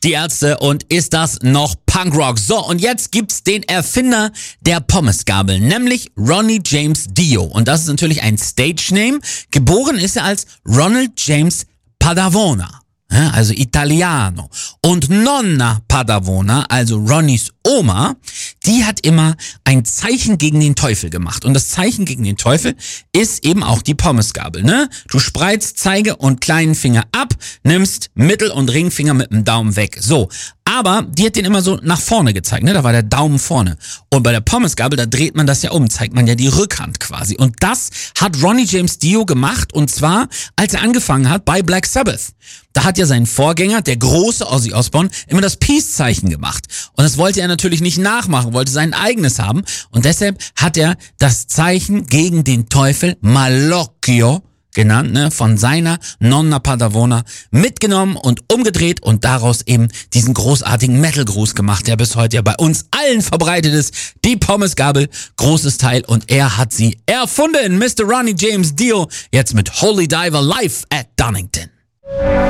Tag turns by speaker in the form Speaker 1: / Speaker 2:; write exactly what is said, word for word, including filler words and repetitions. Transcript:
Speaker 1: die Ärzte und ist das noch Punkrock? So, und jetzt gibt's den Erfinder der Pommesgabel, nämlich Ronnie James Dio. Und das ist natürlich ein Stage-Name. Geboren ist er als Ronald James Padavona, also Italiano. Und Nonna Padavona, also Ronnies Oma, die hat immer ein Zeichen gegen den Teufel gemacht. Und das Zeichen gegen den Teufel ist eben auch die Pommesgabel, ne? Du spreizt Zeige und kleinen Finger ab, nimmst Mittel- und Ringfinger mit dem Daumen weg. So. Aber die hat den immer so nach vorne gezeigt, ne? Da war der Daumen vorne. Und bei der Pommesgabel, da dreht man das ja um, zeigt man ja die Rückhand quasi. Und das hat Ronnie James Dio gemacht, und zwar, als er angefangen hat bei Black Sabbath. Da hat ja sein Vorgänger, der große Ozzy Osbourne, immer das Peace-Zeichen gemacht. Und das wollte er natürlich nicht nachmachen, wollte sein eigenes haben. Und deshalb hat er das Zeichen gegen den Teufel, Malocchio genannt, ne, von seiner Nonna Padavona mitgenommen und umgedreht und daraus eben diesen großartigen Metal-Gruß gemacht, der bis heute ja bei uns allen verbreitet ist. Die Pommesgabel, großes Teil, und er hat sie erfunden. Mister Ronnie James Dio, jetzt mit Holy Diver live at Donington.